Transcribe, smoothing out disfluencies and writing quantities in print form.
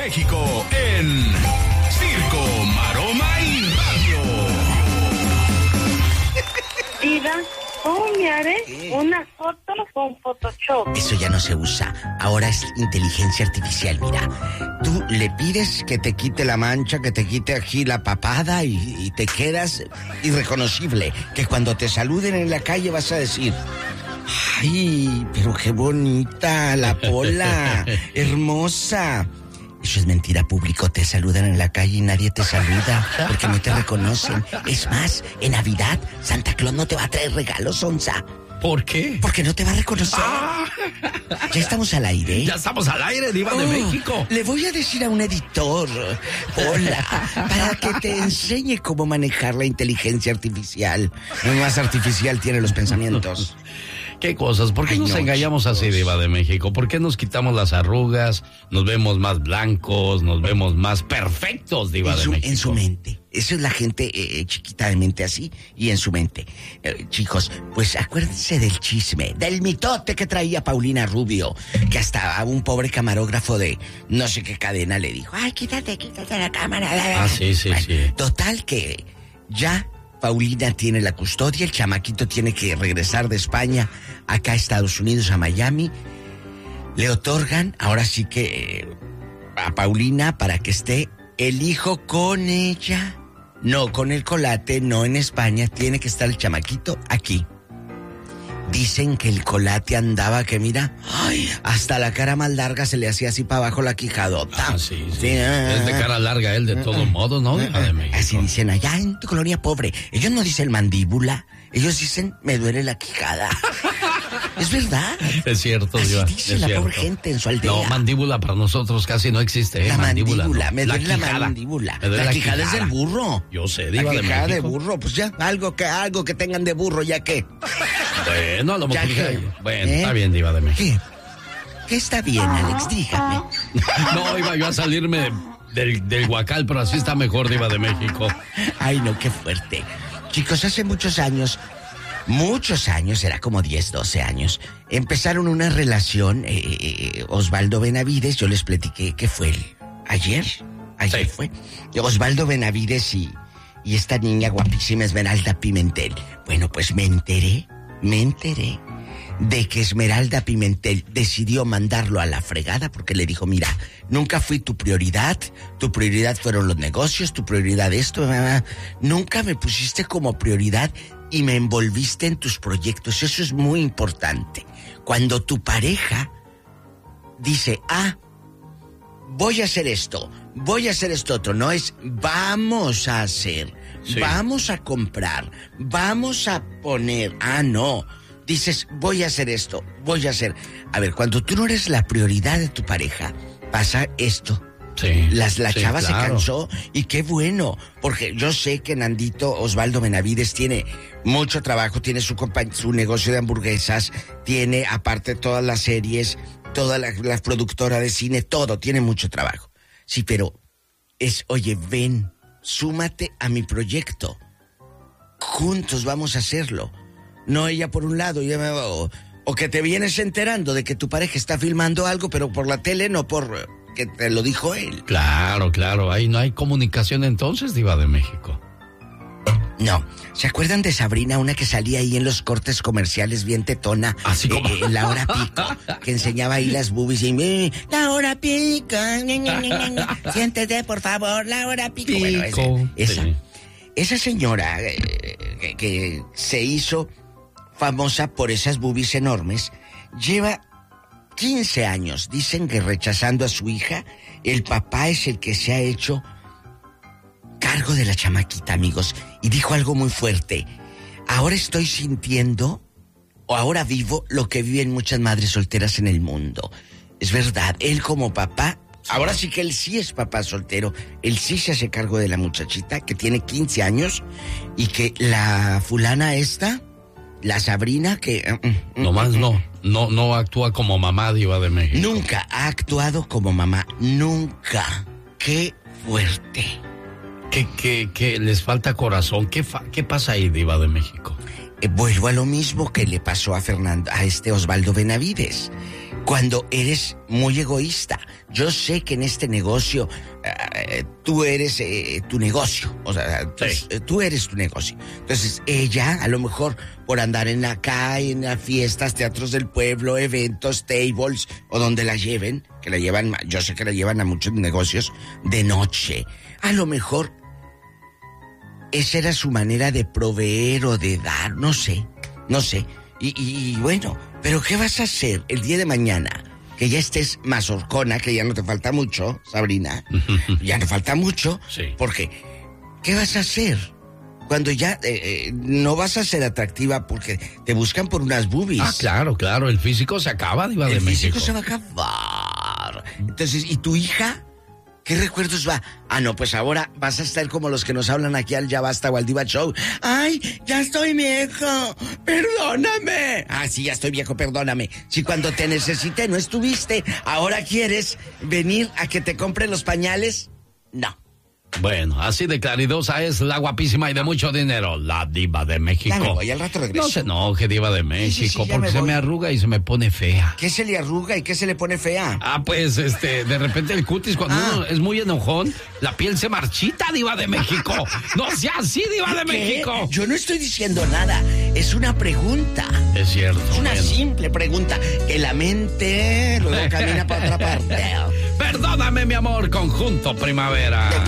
México en Circo, Maroma y Radio. Diva, ¿cómo me haré una foto con Photoshop? Eso ya no se usa. Ahora es inteligencia artificial, mira. Tú le pides que te quite la mancha, que te quite aquí la papada y te quedas irreconocible. Que cuando te saluden en la calle vas a decir... ¡Ay, pero qué bonita la Pola! ¡Hermosa! Eso es mentira, público. Te saludan en la calle y nadie te saluda porque no te reconocen. Es más, en Navidad, Santa Claus no te va a traer regalos, Onza. ¿Por qué? Porque no te va a reconocer. Ya estamos al aire. Ya estamos al aire, Diva de México. Le voy a decir a un editor, hola, para que te enseñe cómo manejar la inteligencia artificial. No más artificial tiene los pensamientos. ¿Qué cosas? ¿Por qué nos engañamos así, Diva de México? ¿Por qué nos quitamos las arrugas? Nos vemos más blancos, nos vemos más perfectos, Diva de México. En su mente. Eso es la gente chiquita de mente así y en su mente. Chicos, pues acuérdense del chisme, del mitote que traía Paulina Rubio, que hasta un pobre camarógrafo de no sé qué cadena le dijo, ay, quítate la cámara. Ah, sí. Total que ya... Paulina tiene la custodia, el chamaquito tiene que regresar de España acá a Estados Unidos, a Miami. Le otorgan, ahora sí que a Paulina para que esté el hijo con ella. No, con el colate, no en España, tiene que estar el chamaquito aquí. Dicen que el colate andaba que mira, ay, hasta la cara más larga se le hacía así para abajo la quijadota. Ah, sí. Es de cara larga él de todo modo, ¿no? Así dicen allá en tu colonia pobre. Ellos no dicen mandíbula, ellos dicen me duele la quijada. Es verdad. Es cierto, así Diva. Dice la pobre gente en su aldea. No, mandíbula para nosotros casi no existe, La mandíbula, no. Me duele la mandíbula. La quijada es del burro. Yo sé, Diva de México. La quijada de burro, pues ya, algo que tengan de burro, ya que. Bueno, a lo mejor. Bueno, está bien, Diva de México. ¿Qué está bien, Alex? Dígame. No, iba yo a salirme del guacal, pero así está mejor, Diva de México. Ay, no, qué fuerte. Chicos, hace muchos años, era como 10, 12 años, empezaron una relación, Osvaldo Benavides, yo les platiqué que fue ayer sí. Fue, Osvaldo Benavides y esta niña guapísima Esmeralda Pimentel. Bueno, pues me enteré de que Esmeralda Pimentel decidió mandarlo a la fregada porque le dijo, mira, nunca fui tu prioridad fueron los negocios, tu prioridad esto, nunca me pusiste como prioridad y me envolviste en tus proyectos, eso es muy importante. Cuando tu pareja dice, voy a hacer esto otro, no es vamos a hacer, sí. Vamos a comprar, vamos a poner, no. Dices, voy a hacer esto, voy a hacer... A ver, cuando tú no eres la prioridad de tu pareja, pasa esto. Sí. La chava claro. Se cansó y qué bueno, porque yo sé que Nandito Osvaldo Benavides tiene mucho trabajo, tiene su negocio de hamburguesas, tiene aparte todas las series, toda la productora de cine, todo, tiene mucho trabajo. Sí, pero oye, ven, súmate a mi proyecto. Juntos vamos a hacerlo. No ella por un lado, o que te vienes enterando de que tu pareja está filmando algo, pero por la tele, no por que te lo dijo él. Claro, ahí no hay comunicación entonces, Diva de México. No, ¿se acuerdan de Sabrina, una que salía ahí en los cortes comerciales bien tetona? Así como... en La Hora Pico, que enseñaba ahí las boobies y... La Hora Pico, siéntete por favor, La Hora Pico. Bueno, esa señora que se hizo famosa por esas boobies enormes, lleva 15 años, dicen que rechazando a su hija, el papá es el que se ha hecho cargo de la chamaquita, amigos, y dijo algo muy fuerte. Ahora estoy sintiendo, o ahora vivo, lo que viven muchas madres solteras en el mundo. Es verdad, él como papá, ahora sí que él sí es papá soltero, él sí se hace cargo de la muchachita que tiene 15 años y que la fulana esta... La Sabrina que... Nomás no actúa como mamá, Diva de México. Nunca ha actuado como mamá, nunca. ¡Qué fuerte! Que les falta corazón. ¿Qué pasa ahí, Diva de México? Vuelvo a lo mismo que le pasó a Osvaldo Benavides. cuando eres muy egoísta. Yo sé que en este negocio tú eres tu negocio, o sea, Sí. tú eres tu negocio. Entonces ella, a lo mejor por andar en la calle, en las fiestas, teatros del pueblo, eventos, tables, o donde la lleven, que la llevan, yo sé que la llevan a muchos negocios de noche. A lo mejor esa era su manera de proveer o de dar, no sé. Y bueno, pero ¿qué vas a hacer el día de mañana? Que ya estés más horcona, que ya no te falta mucho, Sabrina. Ya no falta mucho. Sí. Porque, ¿qué vas a hacer? Cuando ya no vas a ser atractiva porque te buscan por unas boobies. Ah, claro, el físico se acaba, Diva de México. El físico se va a acabar. Entonces, ¿y tu hija? ¿Qué recuerdos va? Ah, no, pues ahora vas a estar como los que nos hablan aquí al Ya Basta o al Diva Show. ¡Ay, ya estoy viejo! ¡Perdóname! Ah, sí, ya estoy viejo, perdóname. Si cuando te necesité no estuviste, ¿ahora quieres venir a que te compre los pañales? No. Bueno, así de claridosa es la guapísima y de mucho dinero, la Diva de México. Ya me voy, al rato regreso. No se enoje, Diva de México, sí, ya porque me se voy. me arruga y se me pone fea. ¿Qué se le arruga y qué se le pone fea? Ah, pues, de repente el cutis, cuando uno es muy enojón, la piel se marchita, Diva de México. No sea así, Diva de ¿Qué? México. Yo no estoy diciendo nada, es una pregunta. Es cierto. Es una bueno. simple pregunta, que la mente luego camina para otra parte. Perdóname, mi amor, conjunto primavera.